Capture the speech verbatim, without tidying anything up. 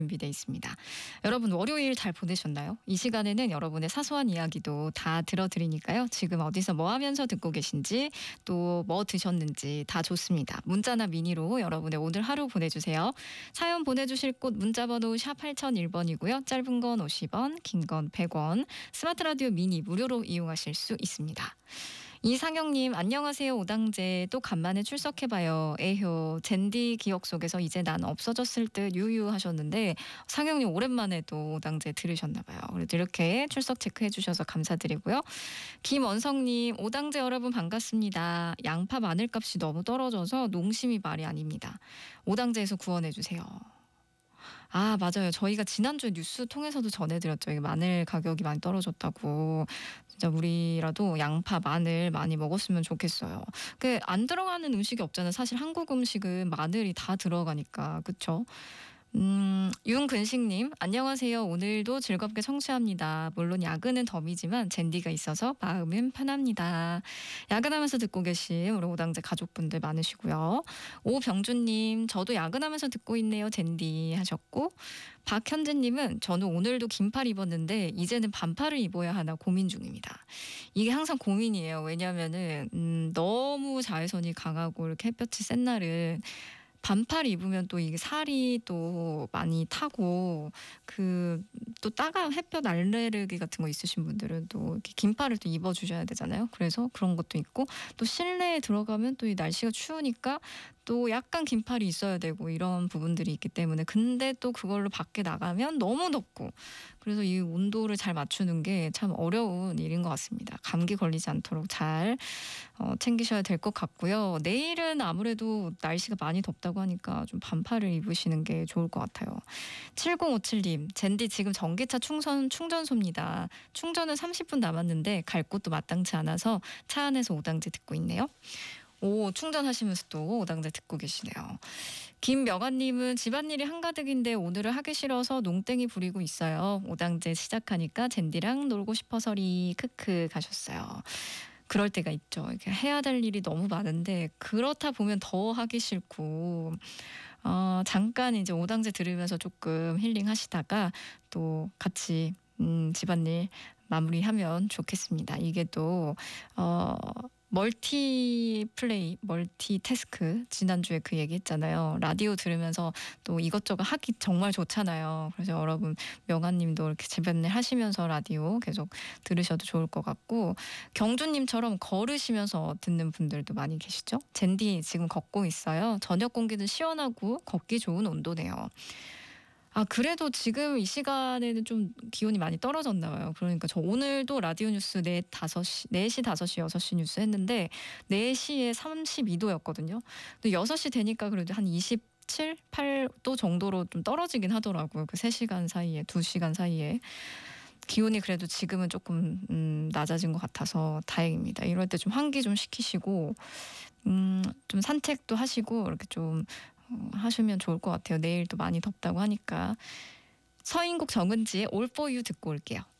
준비되어 있습니다. 여러분 월요일 잘 보내셨나요? 이 시간에는 여러분의 사소한 이야기도 다 들어드리니까요. 지금 어디서 뭐 하면서 듣고 계신지 또 뭐 드셨는지 다 좋습니다. 문자나 미니로 여러분의 오늘 하루 보내주세요. 사연 보내주실 곳 문자번호 샵 팔공공일 번이고요. 짧은 건 오십 원, 긴 건 백 원, 스마트 라디오 미니 무료로 이용하실 수 있습니다. 이상영님 안녕하세요. 오당제 또 간만에 출석해봐요. 에효 젠디 기억 속에서 이제 난 없어졌을 듯 유유 하셨는데 상영님 오랜만에 또 오당제 들으셨나봐요. 그래도 이렇게 출석 체크해 주셔서 감사드리고요. 김원성님 오당제 여러분 반갑습니다. 양파 마늘값이 너무 떨어져서 농심이 말이 아닙니다. 오당제에서 구원해 주세요. 아 맞아요. 저희가 지난주에 뉴스 통해서도 전해드렸죠. 이게 마늘 가격이 많이 떨어졌다고. 진짜 우리라도 양파, 마늘 많이 먹었으면 좋겠어요. 그 안 들어가는 음식이 없잖아요. 사실 한국 음식은 마늘이 다 들어가니까. 그렇죠? 음, 윤근식님 안녕하세요. 오늘도 즐겁게 청취합니다. 물론 야근은 덤이지만 젠디가 있어서 마음은 편합니다. 야근하면서 듣고 계신 우리 오당제 가족분들 많으시고요. 오병준님 저도 야근하면서 듣고 있네요. 젠디 하셨고 박현진님은 저는 오늘도 긴팔 입었는데 이제는 반팔을 입어야 하나 고민 중입니다. 이게 항상 고민이에요. 왜냐하면은 음, 너무 자외선이 강하고 이렇게 햇볕이 센 날은 반팔 입으면 또 이게 살이 또 많이 타고 그 또 따가운 햇볕 알레르기 같은 거 있으신 분들은 또 이렇게 긴팔을 또 입어주셔야 되잖아요. 그래서 그런 것도 있고 또 실내에 들어가면 또 이 날씨가 추우니까 또 약간 긴팔이 있어야 되고 이런 부분들이 있기 때문에 근데 또 그걸로 밖에 나가면 너무 덥고 그래서 이 온도를 잘 맞추는 게 참 어려운 일인 것 같습니다. 감기 걸리지 않도록 잘 어, 챙기셔야 될 것 같고요. 내일은 아무래도 날씨가 많이 덥다고 하니까 좀 반팔을 입으시는 게 좋을 것 같아요. 칠공오칠님 젠디 지금 전기차 충전, 충전소입니다. 충전은 삼십 분 남았는데 갈 곳도 마땅치 않아서 차 안에서 오당제 듣고 있네요. 오 충전하시면서 또 오당제 듣고 계시네요. 김명아님은 집안일이 한가득인데 오늘은 하기 싫어서 농땡이 부리고 있어요. 오당제 시작하니까 젠디랑 놀고 싶어서리 크크 가셨어요. 그럴 때가 있죠. 이렇게 해야 될 일이 너무 많은데 그렇다 보면 더 하기 싫고 어, 잠깐 이제 오당제 들으면서 조금 힐링하시다가 또 같이 음, 집안일 마무리하면 좋겠습니다. 이게 또 어, 멀티 플레이, 멀티 태스크 지난주에 그 얘기 했잖아요. 라디오 들으면서 또 이것저것 하기 정말 좋잖아요. 그래서 여러분 명아님도 이렇게 집안일 하시면서 라디오 계속 들으셔도 좋을 것 같고 경주님처럼 걸으시면서 듣는 분들도 많이 계시죠. 젠디 지금 걷고 있어요. 저녁 공기도 시원하고 걷기 좋은 온도네요. 아 그래도 지금 이 시간에는 좀 기온이 많이 떨어졌나 봐요. 그러니까 저 오늘도 라디오 뉴스 네, 다섯 시, 네 시, 다섯 시, 여섯 시 뉴스 했는데 네 시에 삼십이 도였거든요. 근데 여섯 시 되니까 그래도 한 이십칠, 팔 도 정도로 좀 떨어지긴 하더라고요. 그 세 시간 사이에, 두 시간 사이에. 기온이 그래도 지금은 조금 음, 낮아진 것 같아서 다행입니다. 이럴 때 좀 환기 좀 시키시고 음, 좀 산책도 하시고 이렇게 좀 하시면 좋을 것 같아요. 내일도 많이 덥다고 하니까. 서인국 정은지의 All For You 듣고 올게요.